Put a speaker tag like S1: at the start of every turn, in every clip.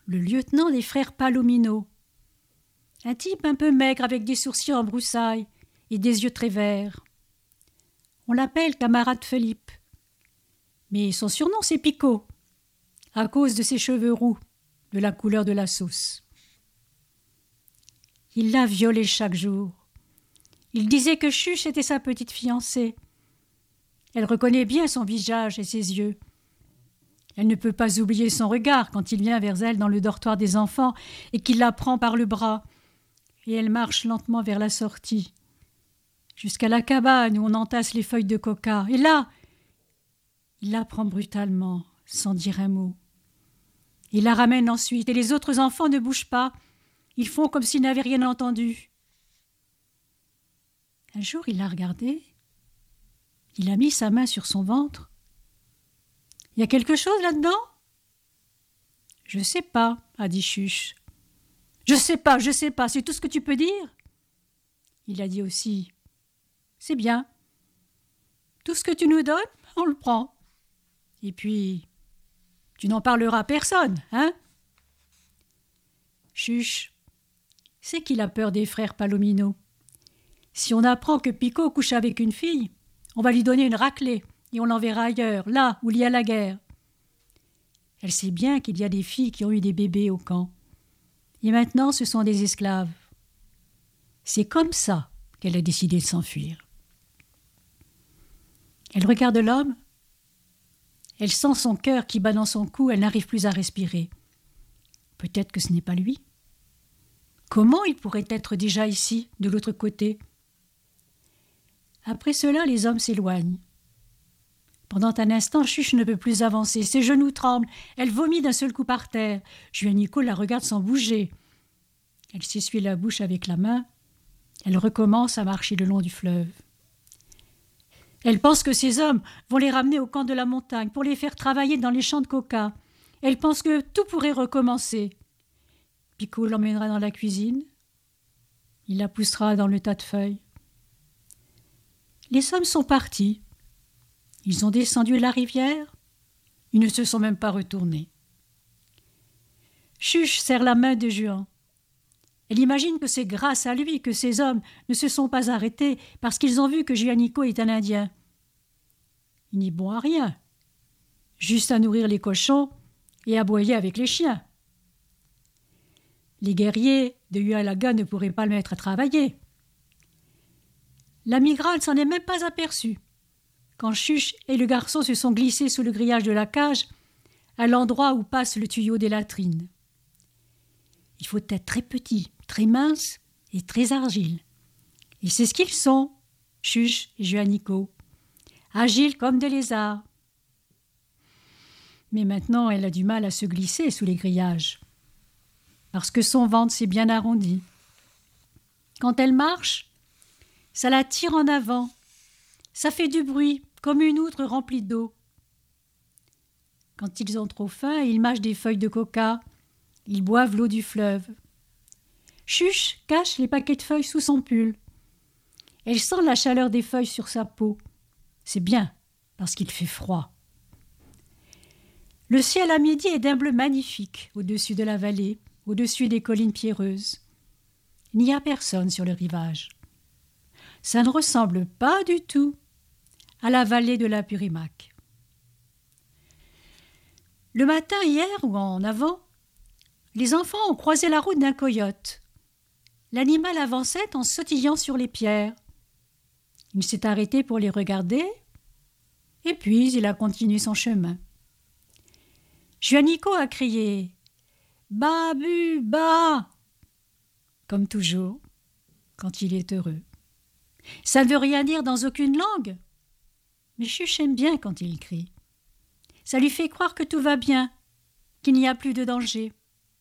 S1: le lieutenant des frères Palomino. Un type un peu maigre avec des sourcils en broussailles et des yeux très verts. On l'appelle camarade Philippe. Mais son surnom c'est Picot, à cause de ses cheveux roux, de la couleur de la sauce. Il l'a violée chaque jour. Il disait que Chuche était sa petite fiancée. Elle reconnaît bien son visage et ses yeux. Elle ne peut pas oublier son regard quand il vient vers elle dans le dortoir des enfants et qu'il la prend par le bras. Et elle marche lentement vers la sortie, jusqu'à la cabane où on entasse les feuilles de coca. Et là, il la prend brutalement, sans dire un mot. Il la ramène ensuite, et les autres enfants ne bougent pas. Ils font comme s'ils n'avaient rien entendu. Un jour, il l'a regardée. Il a mis sa main sur son ventre. « Il y a quelque chose là-dedans ?»« Je sais pas, » a dit Chuche. « Je sais pas, c'est tout ce que tu peux dire ?» Il a dit aussi. « C'est bien. Tout ce que tu nous donnes, on le prend. Et puis, tu n'en parleras à personne, hein ?» Chuche sait qu'il a peur des frères Palomino. Si on apprend que Picot couche avec une fille, on va lui donner une raclée et on l'enverra ailleurs, là où il y a la guerre. Elle sait bien qu'il y a des filles qui ont eu des bébés au camp. Et maintenant, ce sont des esclaves. C'est comme ça qu'elle a décidé de s'enfuir. Elle regarde l'homme. Elle sent son cœur qui bat dans son cou. Elle n'arrive plus à respirer. Peut-être que ce n'est pas lui. Comment il pourrait être déjà ici, de l'autre côté ? Après cela, les hommes s'éloignent. Pendant un instant, Chuche ne peut plus avancer. Ses genoux tremblent. Elle vomit d'un seul coup par terre. Juanico la regarde sans bouger. Elle s'essuie la bouche avec la main. Elle recommence à marcher le long du fleuve. Elle pense que ces hommes vont les ramener au camp de la montagne pour les faire travailler dans les champs de coca. Elle pense que tout pourrait recommencer. Picot l'emmènera dans la cuisine. Il la poussera dans le tas de feuilles. Les hommes sont partis. Ils ont descendu la rivière. Ils ne se sont même pas retournés. Chuche serre la main de Juan. Elle imagine que c'est grâce à lui que ces hommes ne se sont pas arrêtés parce qu'ils ont vu que Juanico est un Indien. Il n'est bon à rien, juste à nourrir les cochons et à aboyer avec les chiens. Les guerriers de Hualaga ne pourraient pas le mettre à travailler. L'amiral s'en est même pas aperçu quand Chuche et le garçon se sont glissés sous le grillage de la cage à l'endroit où passe le tuyau des latrines. Il faut être très petit, très mince et très agile. Et c'est ce qu'ils sont, Chuche et Juanico, agiles comme des lézards. Mais maintenant, elle a du mal à se glisser sous les grillages, parce que son ventre s'est bien arrondi. Quand elle marche, ça la tire en avant. Ça fait du bruit, comme une outre remplie d'eau. Quand ils ont trop faim, ils mâchent des feuilles de coca. Ils boivent l'eau du fleuve. Chuche cache les paquets de feuilles sous son pull. Elle sent la chaleur des feuilles sur sa peau. C'est bien, parce qu'il fait froid. Le ciel à midi est d'un bleu magnifique au-dessus de la vallée, au-dessus des collines pierreuses. Il n'y a personne sur le rivage. Ça ne ressemble pas du tout à la vallée de la Purimac. Le matin, hier ou en avant, les enfants ont croisé la route d'un coyote. L'animal avançait en sautillant sur les pierres. Il s'est arrêté pour les regarder, et puis il a continué son chemin. Juanico a crié « Babu, ba !» comme toujours, quand il est heureux. Ça ne veut rien dire dans aucune langue, mais Chuche aime bien quand il crie. Ça lui fait croire que tout va bien, qu'il n'y a plus de danger.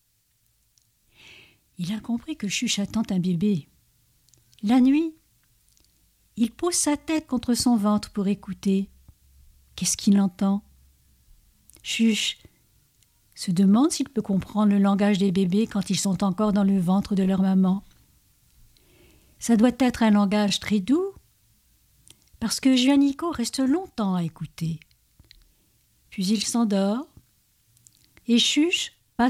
S1: Il a compris que Chuche attend un bébé. La nuit, il pose sa tête contre son ventre pour écouter. Qu'est-ce qu'il entend ? Chuche se demande s'il peut comprendre le langage des bébés quand ils sont encore dans le ventre de leur maman. Ça doit être un langage très doux, parce que Juanico reste longtemps à écouter. Puis il s'endort, et Chuche